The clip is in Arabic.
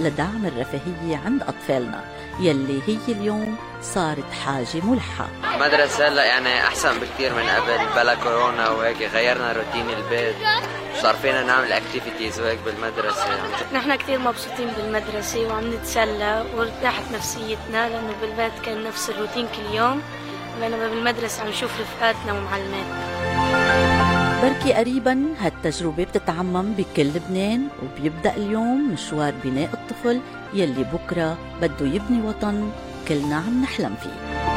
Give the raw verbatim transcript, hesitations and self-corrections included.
لدعم الرفاهية عند أطفالنا يلي هي اليوم صارت حاجة ملحة. المدرسة هلا يعني أحسن بكتير من قبل، بلا كورونا وهيك غيرنا روتين البيت، صار فينا نعمل اكتيفيتيز وهيك بالمدرسة. نحن كتير مبسوطين بالمدرسة وعم نتسلى وارتاحت نفسيتنا، لأنه بالبيت كان نفس الروتين كل يوم، بينما بالمدرسة عم نشوف رفقاتنا ومعلماتنا. بركي قريبا هالتجربة بتتعمم بكل لبنان، وبيبدأ اليوم مشوار بناء الطفل يلي بكرة بده يبني وطن كلنا عم نحلم فيه.